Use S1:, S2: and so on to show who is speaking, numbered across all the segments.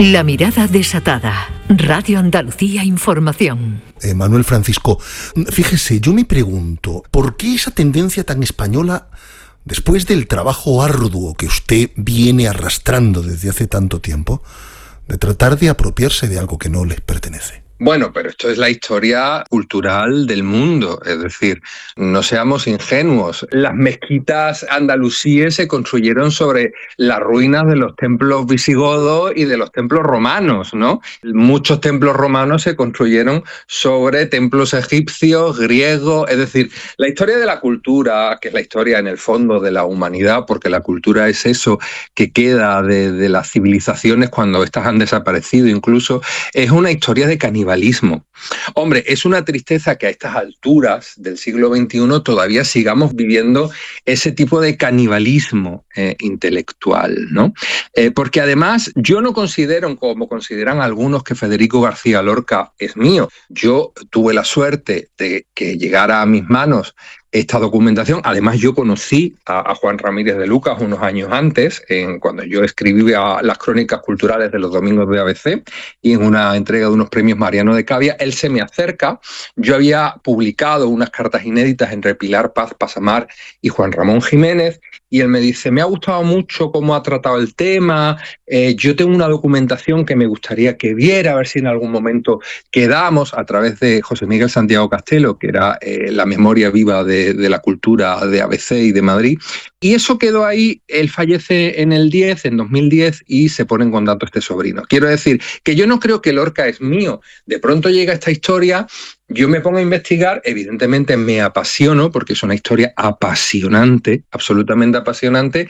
S1: La mirada desatada. Radio Andalucía Información.
S2: Manuel Francisco, fíjese, yo me pregunto, ¿por qué esa tendencia tan española, después del trabajo arduo que usted viene arrastrando desde hace tanto tiempo, de tratar de apropiarse de algo que no les pertenece?
S3: Bueno, pero esto es la historia cultural del mundo, es decir, no seamos ingenuos. Las mezquitas andalusíes se construyeron sobre las ruinas de los templos visigodos y de los templos romanos, ¿no? Muchos templos romanos se construyeron sobre templos egipcios, griegos, es decir, la historia de la cultura, que es la historia en el fondo de la humanidad, porque la cultura es eso que queda de las civilizaciones cuando éstas han desaparecido incluso, es una historia de canibalismo. Hombre, es una tristeza que a estas alturas del siglo XXI todavía sigamos viviendo ese tipo de canibalismo intelectual, ¿no? Porque además yo no considero, como consideran algunos, que Federico García Lorca es mío. Yo tuve la suerte de que llegara a mis manos esta documentación. Además, yo conocí a Juan Ramírez de Lucas unos años antes, cuando yo escribía las crónicas culturales de los domingos de ABC, y en una entrega de unos premios Mariano de Cavia, él se me acerca. Yo había publicado unas cartas inéditas entre Pilar Paz Pasamar y Juan Ramón Jiménez, y él me dice, me ha gustado mucho cómo ha tratado el tema, yo tengo una documentación que me gustaría que viera, a ver si en algún momento quedamos, a través de José Miguel Santiago Castelo, que era la memoria viva de la cultura de ABC y de Madrid. Y eso quedó ahí. Él fallece en 2010, y se pone en contacto este sobrino. Quiero decir que yo no creo que Lorca es mío. De pronto llega esta historia, yo me pongo a investigar, evidentemente me apasiono, porque es una historia apasionante, absolutamente apasionante.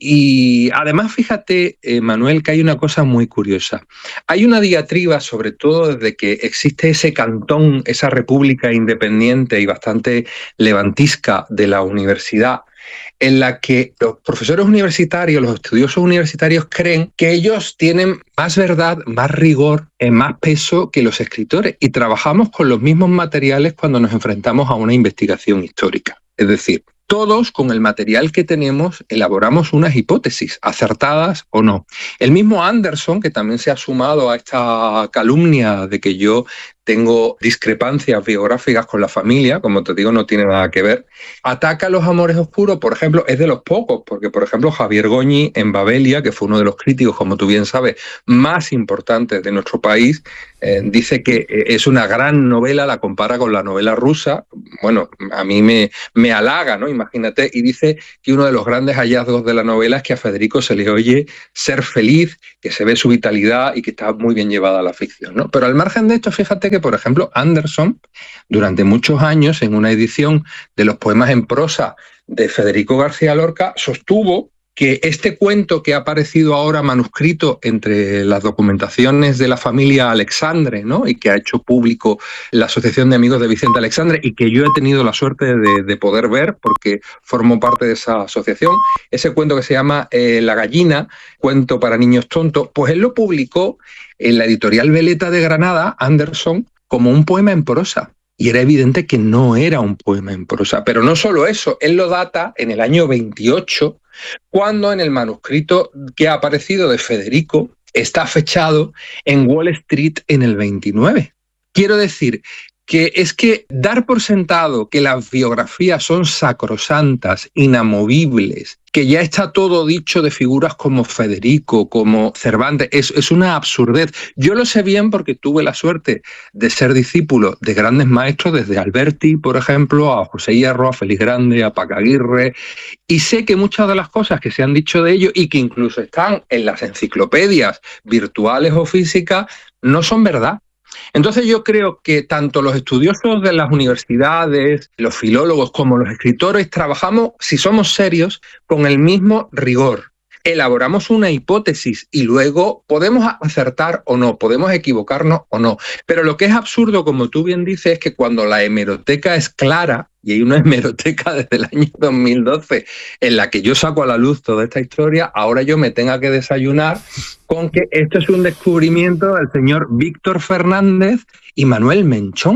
S3: Y además, fíjate, Manuel, que hay una cosa muy curiosa. Hay una diatriba, sobre todo desde que existe ese cantón, esa república independiente y bastante levantisca de la universidad, en la que los profesores universitarios, los estudiosos universitarios creen que ellos tienen más verdad, más rigor, más peso que los escritores, y trabajamos con los mismos materiales cuando nos enfrentamos a una investigación histórica. Es decir, todos con el material que tenemos elaboramos unas hipótesis, acertadas o no. El mismo Anderson, que también se ha sumado a esta calumnia de que yo tengo discrepancias biográficas con la familia, como te digo, no tiene nada que ver, ataca los amores oscuros, por ejemplo, es de los pocos, porque, por ejemplo, Javier Goñi en Babelia, que fue uno de los críticos, como tú bien sabes, más importantes de nuestro país, dice que es una gran novela, la compara con la novela rusa. Bueno, a mí me halaga, ¿no? Imagínate, y dice que uno de los grandes hallazgos de la novela es que a Federico se le oye ser feliz, que se ve su vitalidad y que está muy bien llevada a la ficción, ¿no? Pero al margen de esto, fíjate que, por ejemplo, Anderson, durante muchos años, en una edición de los poemas en prosa de Federico García Lorca, sostuvo que este cuento que ha aparecido ahora manuscrito entre las documentaciones de la familia Alexandre, ¿no?, y que ha hecho público la Asociación de Amigos de Vicente Alexandre, y que yo he tenido la suerte de poder ver porque formo parte de esa asociación, ese cuento que se llama La gallina, cuento para niños tontos, pues él lo publicó en la editorial Veleta de Granada, Anderson, como un poema en prosa. Y era evidente que no era un poema en prosa. Pero no solo eso, él lo data en el año 28, cuando en el manuscrito que ha aparecido de Federico está fechado en Wall Street en el 29. Quiero decir que es que dar por sentado que las biografías son sacrosantas, inamovibles, que ya está todo dicho de figuras como Federico, como Cervantes, es una absurdez. Yo lo sé bien porque tuve la suerte de ser discípulo de grandes maestros, desde Alberti, por ejemplo, a José Hierro, a Félix Grande, a Paco Aguirre, y sé que muchas de las cosas que se han dicho de ellos y que incluso están en las enciclopedias virtuales o físicas no son verdad. Entonces yo creo que tanto los estudiosos de las universidades, los filólogos como los escritores trabajamos, si somos serios, con el mismo rigor. Elaboramos una hipótesis y luego podemos acertar o no, podemos equivocarnos o no. Pero lo que es absurdo, como tú bien dices, es que cuando la hemeroteca es clara, y hay una hemeroteca desde el año 2012 en la que yo saco a la luz toda esta historia, ahora yo me tenga que desayunar con que esto es un descubrimiento del señor Víctor Fernández y Manuel Menchón.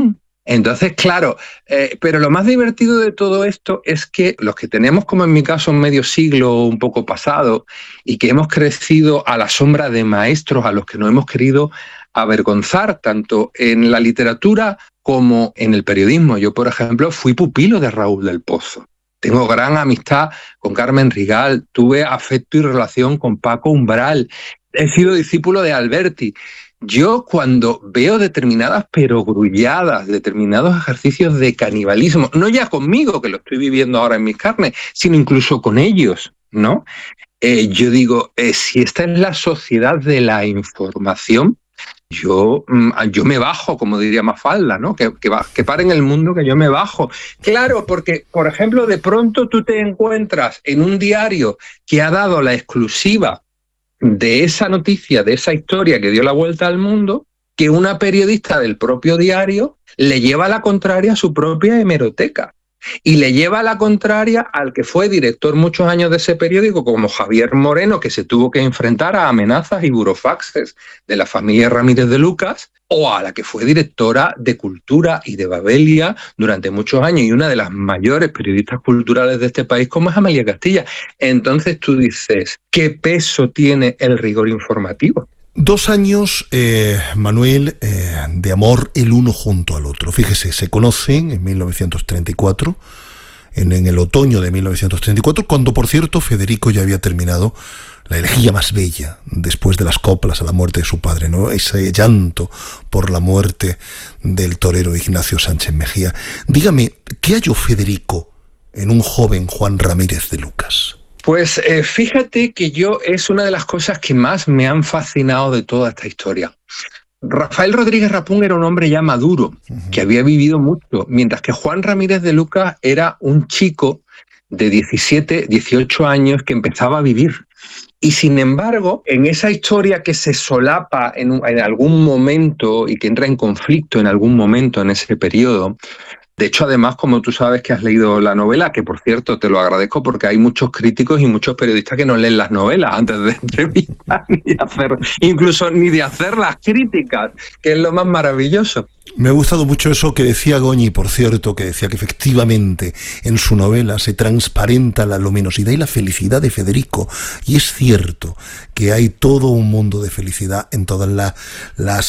S3: Entonces, claro, pero lo más divertido de todo esto es que los que tenemos, como en mi caso, medio siglo un poco pasado y que hemos crecido a la sombra de maestros a los que no hemos querido avergonzar, tanto en la literatura como en el periodismo. Yo, por ejemplo, fui pupilo de Raúl del Pozo. Tengo gran amistad con Carmen Rigal, tuve afecto y relación con Paco Umbral, he sido discípulo de Alberti. Yo cuando veo determinadas perogrulladas, determinados ejercicios de canibalismo, no ya conmigo, que lo estoy viviendo ahora en mis carnes, sino incluso con ellos, ¿no? Yo digo, si esta es la sociedad de la información, yo me bajo, como diría Mafalda, ¿no? Que paren el mundo, que yo me bajo. Claro, porque, por ejemplo, de pronto tú te encuentras en un diario que ha dado la exclusiva de esa noticia, de esa historia que dio la vuelta al mundo, que una periodista del propio diario le lleva la contraria a su propia hemeroteca. Y le lleva la contraria al que fue director muchos años de ese periódico, como Javier Moreno, que se tuvo que enfrentar a amenazas y burofaxes de la familia Ramírez de Lucas, o a la que fue directora de Cultura y de Babelia durante muchos años y una de las mayores periodistas culturales de este país, como es Amelia Castilla. Entonces tú dices, ¿qué peso tiene el rigor informativo?
S2: 2 años, Manuel, de amor el uno junto al otro. Fíjese, se conocen en 1934, en el otoño de 1934, cuando, por cierto, Federico ya había terminado la elegía más bella, después de las coplas a la muerte de su padre, ¿no? Ese llanto por la muerte del torero Ignacio Sánchez Mejía. Dígame, ¿qué halló Federico en un joven Juan Ramírez de Lucas?
S3: Pues fíjate que es una de las cosas que más me han fascinado de toda esta historia. Rafael Rodríguez Rapún era un hombre ya maduro, que había vivido mucho, mientras que Juan Ramírez de Lucas era un chico de 17, 18 años que empezaba a vivir. Y sin embargo, en esa historia que se solapa en algún momento y que entra en conflicto en algún momento en ese periodo, de hecho, además, como tú sabes que has leído la novela, que por cierto te lo agradezco porque hay muchos críticos y muchos periodistas que no leen las novelas antes de entrevistar ni de hacer las críticas, que es lo más maravilloso.
S2: Me ha gustado mucho eso que decía Goñi, por cierto, que decía que efectivamente en su novela se transparenta la luminosidad y la felicidad de Federico. Y es cierto que hay todo un mundo de felicidad en todas las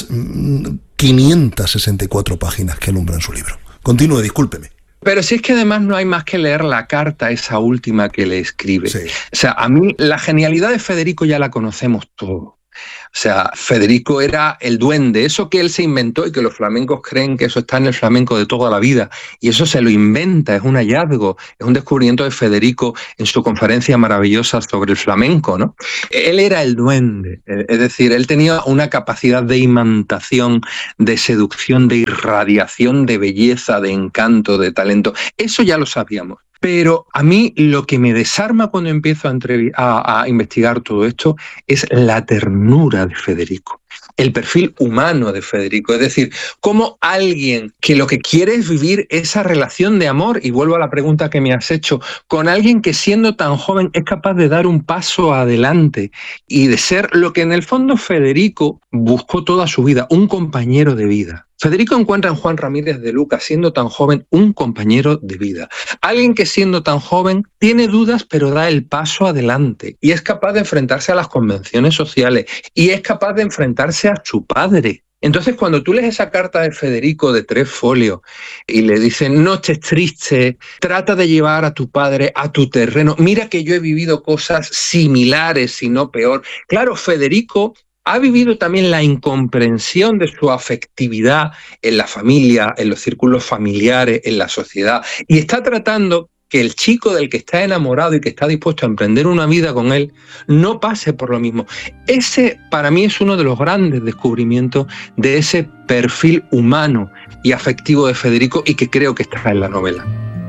S2: 564 páginas que alumbran su libro. Continúe, discúlpeme.
S3: Pero si es que además no hay más que leer la carta, esa última que le escribe.
S2: Sí.
S3: O sea, a mí la genialidad de Federico ya la conocemos todos. O sea, Federico era el duende, eso que él se inventó y que los flamencos creen que eso está en el flamenco de toda la vida. Y eso se lo inventa, es un hallazgo, es un descubrimiento de Federico en su conferencia maravillosa sobre el flamenco, ¿no? Él era el duende, es decir, él tenía una capacidad de imantación, de seducción, de irradiación, de belleza, de encanto, de talento. Eso ya lo sabíamos. Pero a mí lo que me desarma cuando empiezo a investigar todo esto es la ternura de Federico, el perfil humano de Federico. Es decir, cómo alguien que lo que quiere es vivir esa relación de amor, y vuelvo a la pregunta que me has hecho, con alguien que siendo tan joven es capaz de dar un paso adelante y de ser lo que en el fondo Federico buscó toda su vida, un compañero de vida. Federico encuentra en Juan Ramírez de Lucas, siendo tan joven, un compañero de vida. Alguien que siendo tan joven tiene dudas pero da el paso adelante y es capaz de enfrentarse a las convenciones sociales y es capaz de enfrentarse a su padre. Entonces, cuando tú lees esa carta de Federico de 3 folios y le dicen, no estés triste, trata de llevar a tu padre a tu terreno, mira que yo he vivido cosas similares, si no peor. Claro, Federico ha vivido también la incomprensión de su afectividad en la familia, en los círculos familiares, en la sociedad, y está tratando que el chico del que está enamorado y que está dispuesto a emprender una vida con él no pase por lo mismo. Ese, para mí, es uno de los grandes descubrimientos de ese perfil humano y afectivo de Federico y que creo que está en la novela.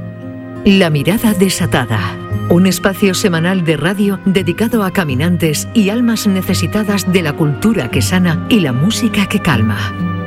S1: La mirada desatada. Un espacio semanal de radio dedicado a caminantes y almas necesitadas de la cultura que sana y la música que calma.